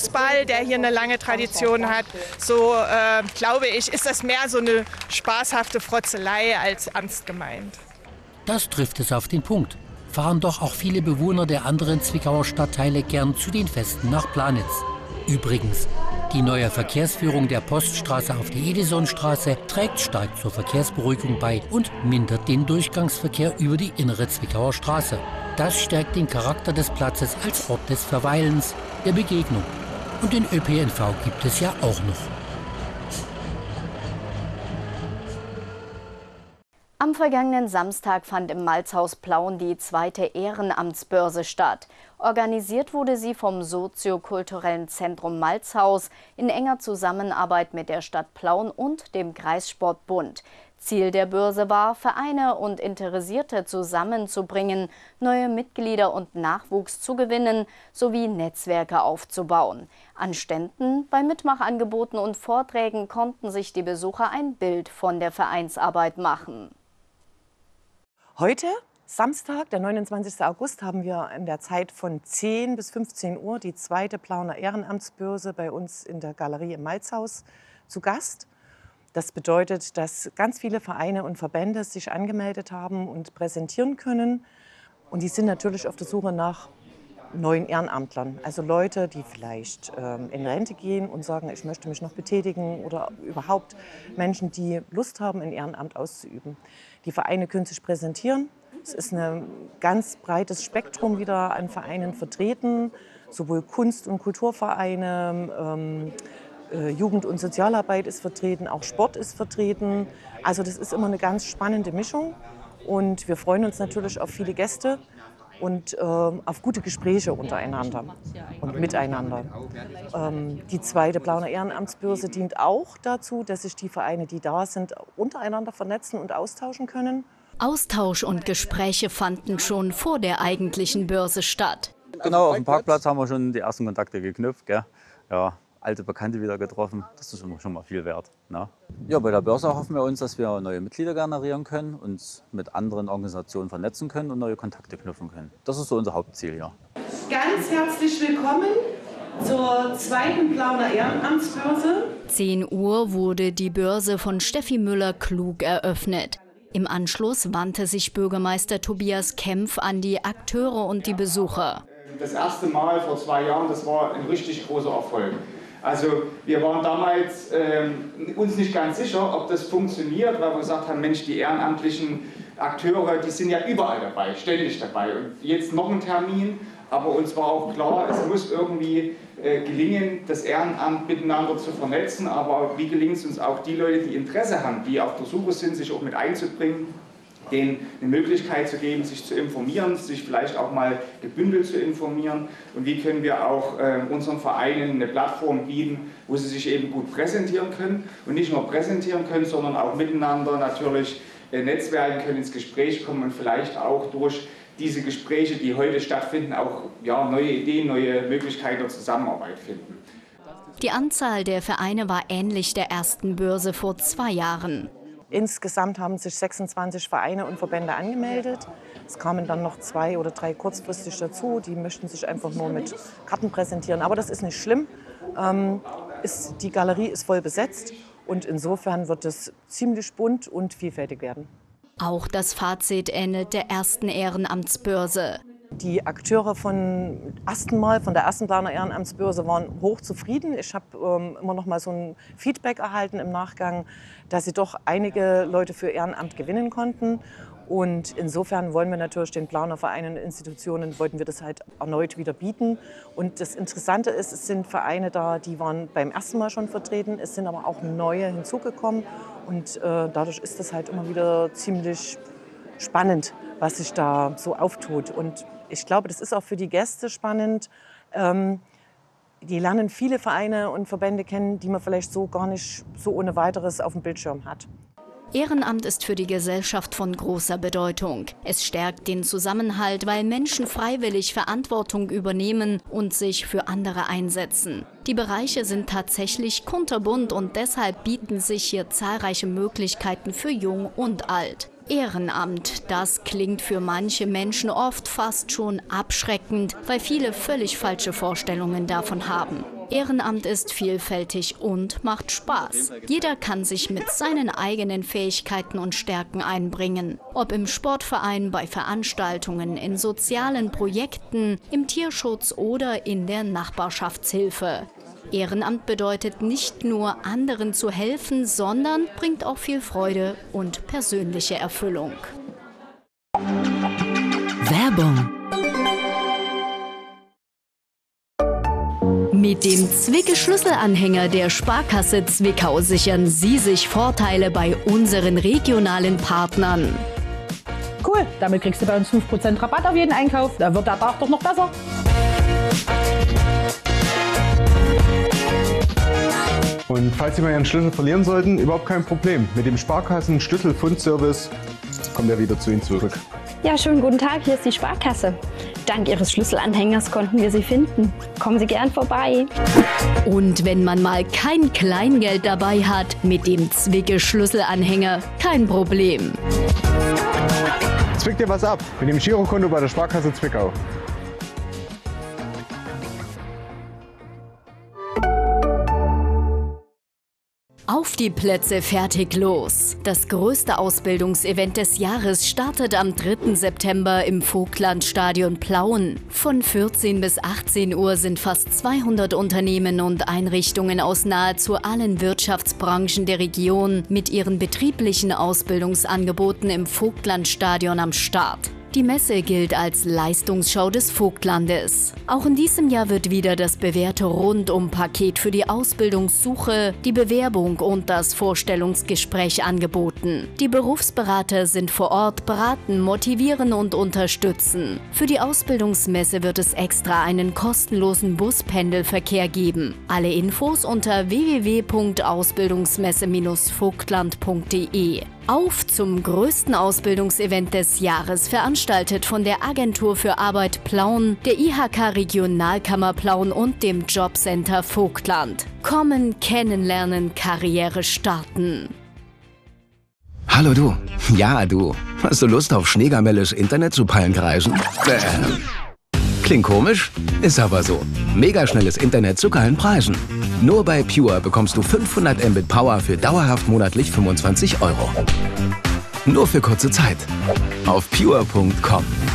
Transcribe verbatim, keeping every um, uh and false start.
Fußball, der hier eine lange Tradition hat. So äh, glaube ich, ist das mehr so eine spaßhafte Frotzelei als ernst gemeint. Das trifft es auf den Punkt. Fahren doch auch viele Bewohner der anderen Zwickauer Stadtteile gern zu den Festen nach Planitz. Übrigens, die neue Verkehrsführung der Poststraße auf die Edisonstraße trägt stark zur Verkehrsberuhigung bei und mindert den Durchgangsverkehr über die innere Zwickauer Straße. Das stärkt den Charakter des Platzes als Ort des Verweilens, der Begegnung. Und den Ö P N V gibt es ja auch noch. Am vergangenen Samstag fand im Malzhaus Plauen die zweite Ehrenamtsbörse statt. Organisiert wurde sie vom soziokulturellen Zentrum Malzhaus in enger Zusammenarbeit mit der Stadt Plauen und dem Kreissportbund. Ziel der Börse war, Vereine und Interessierte zusammenzubringen, neue Mitglieder und Nachwuchs zu gewinnen sowie Netzwerke aufzubauen. An Ständen, bei Mitmachangeboten und Vorträgen konnten sich die Besucher ein Bild von der Vereinsarbeit machen. Heute, Samstag, der neunundzwanzigste August, haben wir in der Zeit von zehn bis fünfzehn Uhr die zweite Plauener Ehrenamtsbörse bei uns in der Galerie im Malzhaus zu Gast. Das bedeutet, dass ganz viele Vereine und Verbände sich angemeldet haben und präsentieren können. Und die sind natürlich auf der Suche nach neuen Ehrenamtlern. Also Leute, die vielleicht ähm, in Rente gehen und sagen, ich möchte mich noch betätigen, oder überhaupt Menschen, die Lust haben, ein Ehrenamt auszuüben. Die Vereine können sich präsentieren. Es ist ein ganz breites Spektrum wieder an Vereinen vertreten, sowohl Kunst- und Kulturvereine, ähm, äh, Jugend- und Sozialarbeit ist vertreten, auch Sport ist vertreten. Also das ist immer eine ganz spannende Mischung und wir freuen uns natürlich auf viele Gäste und äh, auf gute Gespräche untereinander und miteinander. Ähm, die zweite Plauener Ehrenamtsbörse dient auch dazu, dass sich die Vereine, die da sind, untereinander vernetzen und austauschen können. Austausch und Gespräche fanden schon vor der eigentlichen Börse statt. Genau, auf dem Parkplatz haben wir schon die ersten Kontakte geknüpft. Gell? Ja, alte Bekannte wieder getroffen, das ist schon mal viel wert. Ne? Ja, bei der Börse hoffen wir uns, dass wir neue Mitglieder generieren können, uns mit anderen Organisationen vernetzen können und neue Kontakte knüpfen können. Das ist so unser Hauptziel, ja. Ganz herzlich willkommen zur zweiten Plauener Ehrenamtsbörse. zehn Uhr wurde die Börse von Steffi Müller-Klug eröffnet. Im Anschluss wandte sich Bürgermeister Tobias Kempf an die Akteure und die Besucher. Das erste Mal vor zwei Jahren, das war ein richtig großer Erfolg. Also wir waren damals ähm, uns nicht ganz sicher, ob das funktioniert, weil wir gesagt haben, Mensch, die ehrenamtlichen Akteure, die sind ja überall dabei, ständig dabei. Und jetzt noch ein Termin, aber uns war auch klar, es muss irgendwie äh, gelingen, das Ehrenamt miteinander zu vernetzen. Aber wie gelingt es uns auch, die Leute, die Interesse haben, die auf der Suche sind, sich auch mit einzubringen, denen eine Möglichkeit zu geben, sich zu informieren, sich vielleicht auch mal gebündelt zu informieren. Und wie können wir auch äh, unseren Vereinen eine Plattform bieten, wo sie sich eben gut präsentieren können. Und nicht nur präsentieren können, sondern auch miteinander natürlich äh, netzwerken können, ins Gespräch kommen und vielleicht auch durch diese Gespräche, die heute stattfinden, auch ja, neue Ideen, neue Möglichkeiten der Zusammenarbeit finden. Die Anzahl der Vereine war ähnlich der ersten Börse vor zwei Jahren. Insgesamt haben sich sechsundzwanzig Vereine und Verbände angemeldet. Es kamen dann noch zwei oder drei kurzfristig dazu. Die möchten sich einfach nur mit Karten präsentieren. Aber das ist nicht schlimm. Ähm, ist, die Galerie ist voll besetzt und insofern wird es ziemlich bunt und vielfältig werden. Auch das Fazit ähnelt der ersten Ehrenamtsbörse. Die Akteure von ersten Mal, von der ersten Plauener Ehrenamtsbörse waren hochzufrieden. Ich habe ähm, immer noch mal so ein Feedback erhalten im Nachgang, dass sie doch einige Leute für Ehrenamt gewinnen konnten. Und insofern wollen wir natürlich den Plauener Vereinen und Institutionen, wollten wir das halt erneut wieder bieten. Und das Interessante ist, es sind Vereine da, die waren beim ersten Mal schon vertreten, es sind aber auch neue hinzugekommen. Und äh, dadurch ist es halt immer wieder ziemlich spannend, was sich da so auftut. Und ich glaube, das ist auch für die Gäste spannend. Ähm, die lernen viele Vereine und Verbände kennen, die man vielleicht so gar nicht so ohne weiteres auf dem Bildschirm hat. Ehrenamt ist für die Gesellschaft von großer Bedeutung. Es stärkt den Zusammenhalt, weil Menschen freiwillig Verantwortung übernehmen und sich für andere einsetzen. Die Bereiche sind tatsächlich kunterbunt und deshalb bieten sich hier zahlreiche Möglichkeiten für Jung und Alt. Ehrenamt, das klingt für manche Menschen oft fast schon abschreckend, weil viele völlig falsche Vorstellungen davon haben. Ehrenamt ist vielfältig und macht Spaß. Jeder kann sich mit seinen eigenen Fähigkeiten und Stärken einbringen. Ob im Sportverein, bei Veranstaltungen, in sozialen Projekten, im Tierschutz oder in der Nachbarschaftshilfe. Ehrenamt bedeutet nicht nur, anderen zu helfen, sondern bringt auch viel Freude und persönliche Erfüllung. Werbung. Mit dem Zwicke-Schlüsselanhänger der Sparkasse Zwickau sichern Sie sich Vorteile bei unseren regionalen Partnern. Cool, damit kriegst du bei uns fünf Prozent Rabatt auf jeden Einkauf. Da wird der Tag doch noch besser. Und falls Sie mal Ihren Schlüssel verlieren sollten, überhaupt kein Problem. Mit dem Sparkassen-Schlüsselfundservice kommt er wieder zu Ihnen zurück. Ja, schönen guten Tag, hier ist die Sparkasse. Dank Ihres Schlüsselanhängers konnten wir Sie finden. Kommen Sie gern vorbei. Und wenn man mal kein Kleingeld dabei hat, mit dem Zwicke-Schlüsselanhänger kein Problem. Zwick dir was ab mit dem Girokonto bei der Sparkasse Zwickau. Auf die Plätze, fertig, los! Das größte Ausbildungsevent des Jahres startet am dritten September im Vogtlandstadion Plauen. Von vierzehn bis achtzehn Uhr sind fast zweihundert Unternehmen und Einrichtungen aus nahezu allen Wirtschaftsbranchen der Region mit ihren betrieblichen Ausbildungsangeboten im Vogtlandstadion am Start. Die Messe gilt als Leistungsschau des Vogtlandes. Auch in diesem Jahr wird wieder das bewährte Rundum-Paket für die Ausbildungssuche, die Bewerbung und das Vorstellungsgespräch angeboten. Die Berufsberater sind vor Ort, beraten, motivieren und unterstützen. Für die Ausbildungsmesse wird es extra einen kostenlosen Buspendelverkehr geben. Alle Infos unter w w w punkt ausbildungsmesse Bindestrich vogtland punkt de. Auf zum größten Ausbildungsevent des Jahres, veranstaltet von der Agentur für Arbeit Plauen, der I H K Regionalkammer Plauen und dem Jobcenter Vogtland. Kommen, kennenlernen, Karriere starten. Hallo du. Ja, du. Hast du Lust auf Schneegamelles Internet zu Pallenkreisen? Bäh. Klingt komisch? Ist aber so. Megaschnelles Internet zu geilen Preisen. Nur bei Pure bekommst du fünfhundert Mbit Power für dauerhaft monatlich fünfundzwanzig Euro. Nur für kurze Zeit. Auf pure punkt com.